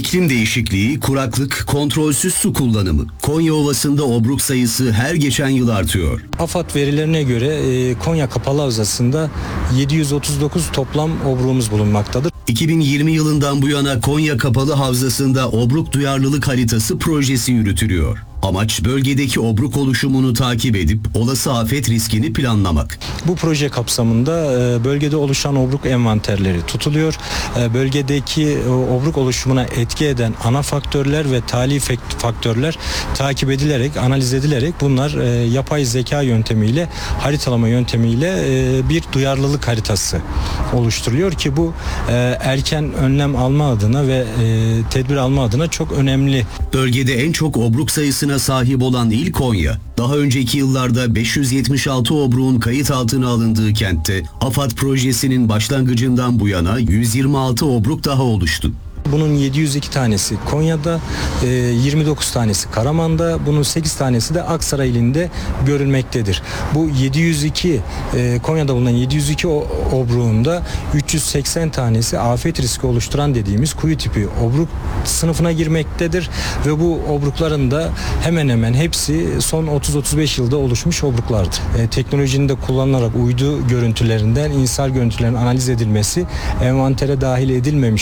İklim değişikliği, kuraklık, kontrolsüz su kullanımı. Konya Ovası'nda obruk sayısı her geçen yıl artıyor. AFAD verilerine göre Konya Kapalı Havzası'nda 739 toplam obruğumuz bulunmaktadır. 2020 yılından bu yana Konya Kapalı Havzası'nda obruk duyarlılık haritası projesi yürütülüyor. Amaç bölgedeki obruk oluşumunu takip edip olası afet riskini planlamak. Bu proje kapsamında bölgede oluşan obruk envanterleri tutuluyor. Bölgedeki obruk oluşumuna etki eden ana faktörler ve tali faktörler takip edilerek, analiz edilerek bunlar yapay zeka yöntemiyle, haritalama yöntemiyle bir duyarlılık haritası oluşturuluyor ki bu erken önlem alma adına ve tedbir alma adına çok önemli. Bölgede en çok obruk sayısına sahip olan il Konya. Daha önceki yıllarda 576 obruğun kayıt altına alındığı kentte AFAD projesinin başlangıcından bu yana 126 obruk daha oluştu. Bunun 702 tanesi Konya'da, 29 tanesi Karaman'da, bunun 8 tanesi de Aksaray ilinde görülmektedir. Bu 702 Konya'da bulunan 702 obruğunda 380 tanesi afet riski oluşturan dediğimiz kuyu tipi obruk sınıfına girmektedir ve bu obrukların da hemen hemen hepsi son 30-35 yılda oluşmuş obruklardır. Teknolojinin de kullanılarak uydu görüntülerinden insel görüntülerin analiz edilmesi, envantere dahil edilmemiş